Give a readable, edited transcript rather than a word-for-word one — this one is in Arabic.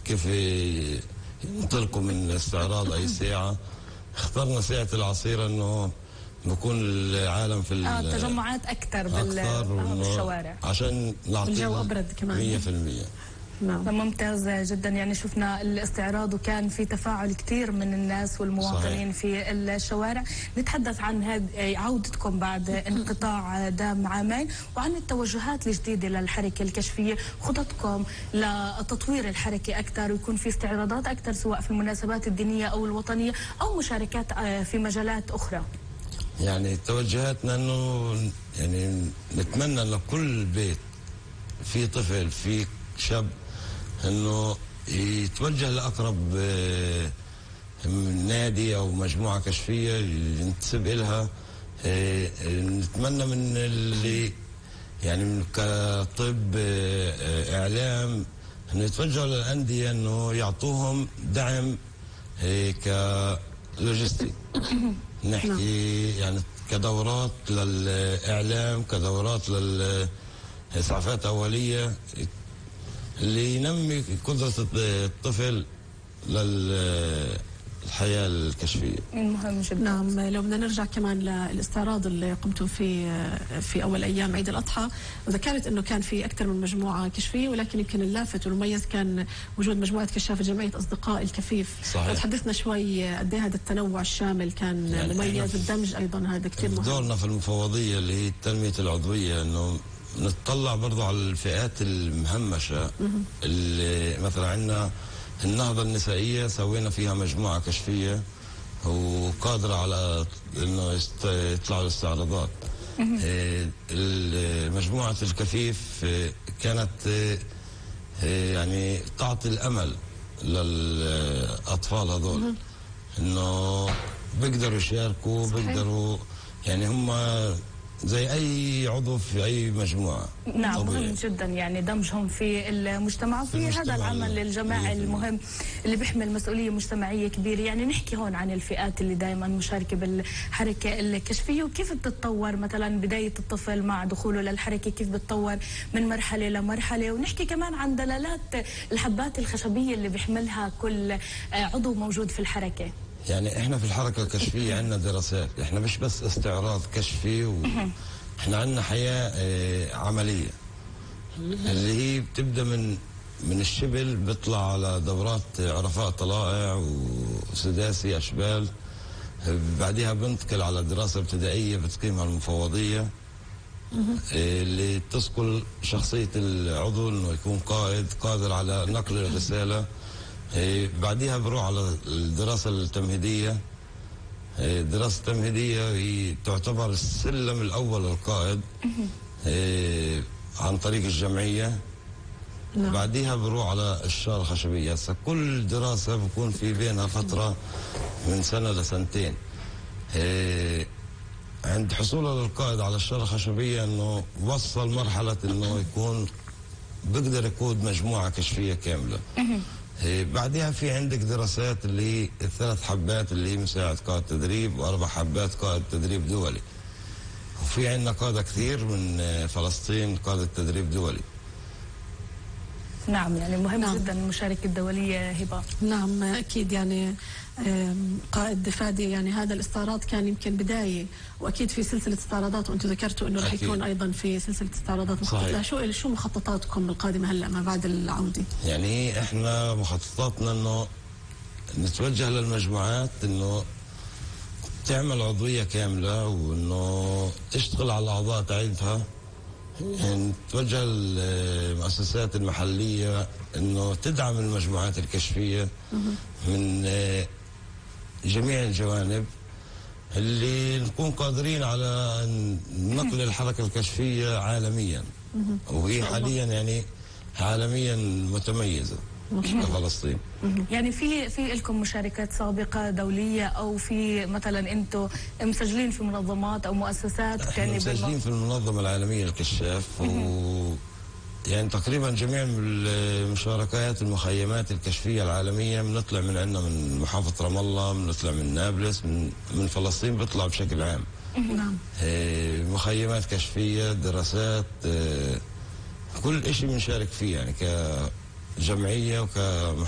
كيف ينطلقوا من الاستعراض أي ساعة. اخترنا ساعة العصير إنه بكون العالم في التجمعات أكثر بالشوارع عشان نعطي الجو أبرد كمان 100%. نعم. ممتاز جدا. يعني شفنا الاستعراض وكان في تفاعل كثير من الناس والمواطنين صحيح. في الشوارع. نتحدث عن عودتكم بعد انقطاع دام عامين وعن التوجهات الجديدة للحركة الكشفية، خططكم لتطوير الحركة أكثر ويكون في استعراضات أكثر سواء في المناسبات الدينية أو الوطنية أو مشاركات في مجالات أخرى. يعني توجهاتنا انه يعني نتمنى ان كل بيت في طفل في شاب انه يتوجه لاقرب نادي او مجموعه كشفيه ينتسب لها. نتمنى من اللي يعني كطب اعلام انه يتوجهوا للانديه انه يعطوهم دعم كلوجستي. نحكي يعني كدورات للإعلام، كدورات للإسعافات أولية اللي ينمي قدرة الطفل للحياة الكشفية. مهم جدا. نعم. لو بدنا نرجع كمان للاستعراض اللي قمتم في أول أيام عيد الأضحى، ذكرت أنه كان في أكثر من مجموعة كشفية، ولكن يمكن اللافت والمميز كان وجود مجموعة كشاف جمعية أصدقاء الكفيف. صحيح. تحدثنا شوي قد ايه هذا التنوع الشامل كان يعني مميز، الدمج أيضا هذا كثير مهم. دورنا في المفوضية اللي هي التنمية العضوية أنه نتطلع برضو على الفئات المهمشة اللي مثلا عندنا النهضة النسائية سوينا فيها مجموعة كشفية وقادرة على انه يطلعوا الاستعراضات. مجموعة الكفيف كانت يعني تعطي الامل للاطفال هذول انه بيقدروا يشاركوا، بيقدروا يعني هم زي أي عضو في أي مجموعة. نعم مهم جدا يعني دمجهم في المجتمع وفي هذا العمل الجماعي المهم اللي بيحمل مسؤولية مجتمعية كبيرة. يعني نحكي هون عن الفئات اللي دائما مشاركة بالحركة الكشفية وكيف بتتطور مثلا بداية الطفل مع دخوله للحركة، كيف بتطور من مرحلة لمرحلة، ونحكي كمان عن دلالات الحبات الخشبية اللي بيحملها كل عضو موجود في الحركة. يعني احنا في الحركة الكشفية عندنا دراسات، احنا مش بس استعراض كشفي احنا عندنا حياة عملية اللي هي بتبدأ من الشبل، بيطلع على دورات عرفاء طلائع وسداسي أشبال، بعدها بنتقل على دراسة ابتدائية بتقيمها المفوضية اللي تسقل شخصية العضو انه يكون قادر على نقل الرسالة. بعدها بروح على الدراسة التمهيدية. الدراسة التمهيدية هي تعتبر السلم الأول للقائد عن طريق الجمعية. بعدها بروح على الشارة الخشبية. كل دراسة بكون في بينها فترة من سنة لسنتين. عند حصوله للقائد على الشارة الخشبية انه وصل مرحلة انه يكون بيقدر يقود مجموعة كشفية كاملة. بعدها في عندك دراسات اللي هي الثلاث حبات اللي هي مساعد قائد تدريب و4 حبات قائد تدريب دولي. وفي عندنا قادة كثير من فلسطين قادة تدريب دولي. نعم يعني مهم جدا المشاركة الدولية هبة. نعم أكيد. يعني قائد فادي يعني هذا الاستعراض كان يمكن بداية، وأكيد في سلسلة استعراضات، وأنتم ذكرتوا أنه رح يكون أيضا في سلسلة استعراضات مخططة. شو مخططاتكم القادمة هلأ ما بعد العودة؟ يعني إحنا مخططاتنا أنه نتوجه للمجموعات أنه تعمل عضوية كاملة وأنه تشتغل على الأعضاء تعيدها. يعني توجه المؤسسات المحلية انه تدعم المجموعات الكشفية من جميع الجوانب اللي نكون قادرين على نقل الحركة الكشفية عالميا، وهي حاليا يعني عالميا متميزة كفلسطين. يعني في لكم مشاركات سابقة دولية أو في مثلا أنتم مسجلين في منظمات أو مؤسسات؟ احنا مسجلين في المنظمة العالمية للكشاف يعني تقريبا جميع المشاركات المخيمات الكشفية العالمية بنطلع من عندنا من محافظة رام الله، بنطلع من نابلس، من فلسطين بيطلع بشكل عام. مخيمات كشفية، دراسات، كل شيء بنشارك فيه يعني كجمعية